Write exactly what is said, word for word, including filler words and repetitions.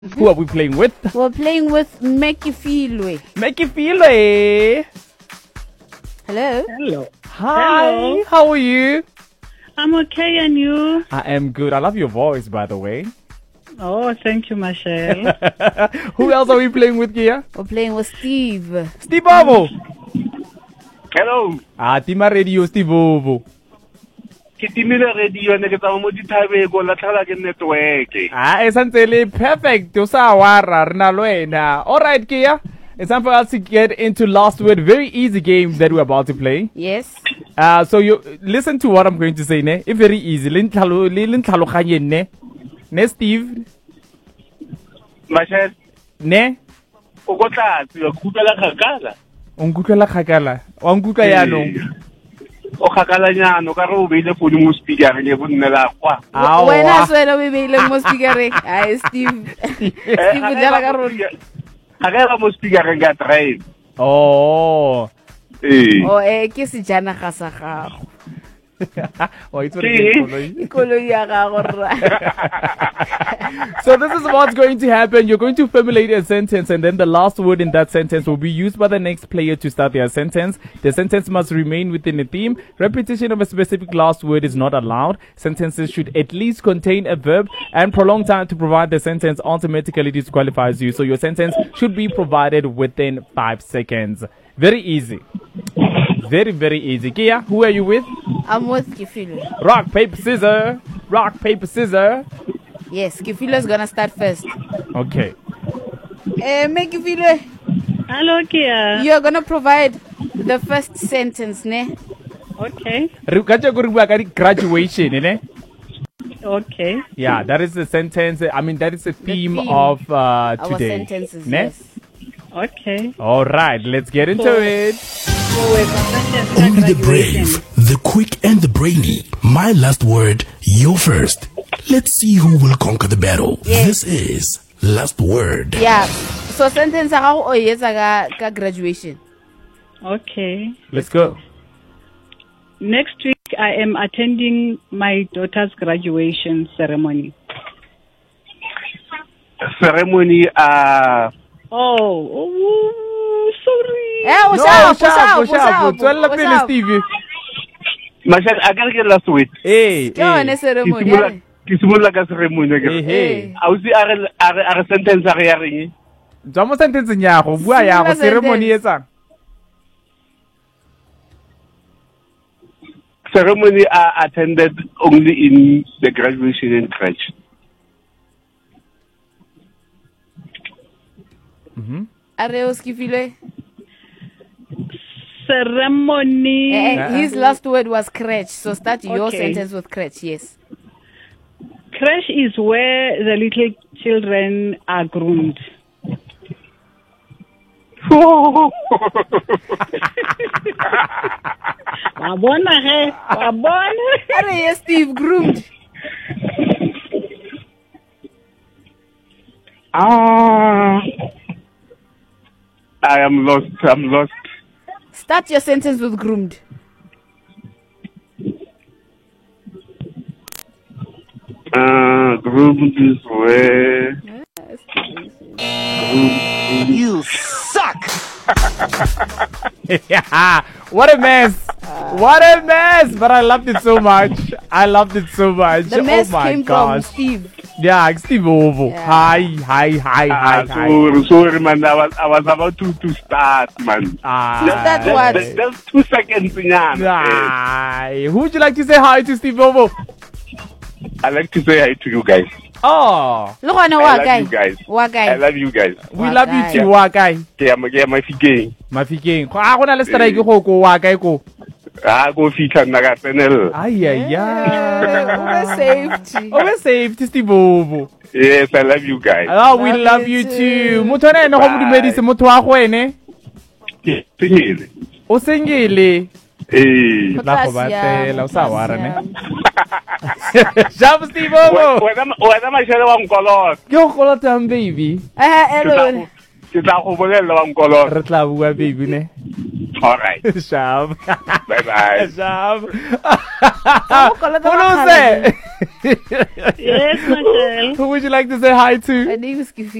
Who are we playing with? We're playing with Mekifilwe. Mekifilwe. Hello. Hello. Hi. Hello. How are you? I'm okay, and you? I am good. I love your voice, by the way. Oh, thank you, Michelle. Who else are we playing with here? We're playing with Steve. Steve Bobo. Hello. Ah, Tima Radio, Steve Bobo. Ke timile radio ne ke tsa mo dithabe go latlhala ke network. Ah, essentially perfect. O sa wara rena lo wena. All right, Kia. It's time for us to get into last word. Very easy game that we're about to play. Yes. Uh, so you listen to what I'm going to say, ne? It's very easy. Lin tlhalo lin tlhalo kganyeng ne. Ne Steve. Michelle, Ne? o go tlatse o kutlela khakala. O nkutlwela kgakala. Wa nkutlwa yaanong. O khakala nyano ka re o beile phone mo speaker le bonnela kwa. Aowa. Wena swela we beile mo speakereng. Ai Steve. Steve o jala ka rona. Ha ga mo speaker ga drive. Oh. Eh. Oh eh ke sejanaga sa gago. Oh, it's very Ikoloi ya gago rra. So this is what's going to happen. You're going to formulate a sentence, and then the last word in that sentence will be used by the next player to start their sentence. The sentence must remain within a theme. Repetition of a specific last word is not allowed. Sentences should at least contain a verb, and prolonged time to provide the sentence automatically disqualifies you. So your sentence should be provided within five seconds. Very easy. Very, very easy. Kia, who are you with? I'm with Kifilwe. Rock, paper, scissors. Rock, paper, scissors. Yes, Kifilwe is gonna start first. Okay. Eh Mekifilwe, Hello, Kia. you're gonna provide the first sentence, ne? Okay. Re kaja go re bua ka di graduation, ne? Okay. Yeah, that is the sentence. I mean, that is the theme, theme of uh, Our today. sentences, Ne? yes. Okay. All right, let's get into it. Only the brave, the quick, and the brainy. My last word, your first. Let's see who will conquer the battle. Yes. This is last word. Yeah. So sentence ya gago o yetsa ka ka graduation. Okay. Let's go. Next week, I am attending my daughter's graduation ceremony. Ceremony uh Oh, oh sorry. Eh, o No, sharp, o sharp, sharp, o o sharp. sharp, Tswella o pele, sharp. Stevie. Michelle, I can get last week. Hey, Ke yone hey. Ke ceremony. simola ke simola ka ceremony ke. Hey, hey. A o si a re a re a re sentence a re ya reng? Tswa mo sentence ya go bua ya go Similar ceremony sentence. etsang. Ceremony are attended only in the graduation in church. Mhm. Are o Kifilwe? Ceremony. Eh, eh, his last word was crèche. So start your Okay. sentence with crèche. Yes. Crash is where the little children are groomed. Wabona he, wabona. Are yes, Steve groomed. Ah, I am lost. I'm lost. Start your sentence with groomed. Uh, group this way. You suck! Yeah, what a mess. What a mess. But I loved it so much. I loved it so much. The mess oh my came gosh. from Steve. Yeah, Steve Ovo. Yeah. Hi, hi, hi, hi, Ah, hi. sorry, sorry, man. I was, I was about to, to start, man. Ah, That's Just- what- just- Just two seconds, yeah. Hi. Who would you like to say hi to, Steve Ovo? I like to say hi to you guys. Oh, Look on I wa love guy. you guys. Wa I guy. love you guys. we Wa love kae? you too, wa kae. Ke ya ke ya mafikeng. Mafikeng. Ah, go na le strike go ko wa kae ko. Ah, go fika nna ka tsenela. Ay, ay, Eh, ay. safety. Oh, we're safe to Steve Ovo. Yes, I love you guys. Oh, we Love love you you too. too. Motho ene go Bye. modumedise motho wa go ene. Ke tsengile. O sengele. Eh. La go Go tla batela, o sa siama, wara go ne. tla Shab Steve Ovo. Wena wena mashele wa nkolota. Ke go golotang baby. Eh, Ke tla hello. go- ke tla go bolella wa nkolota. Re tla bua baby ne. All right. Shab. Bye-bye. Shab. Yes, Yes, Michelle. Who would you like to say hi to? Her name is Kifi.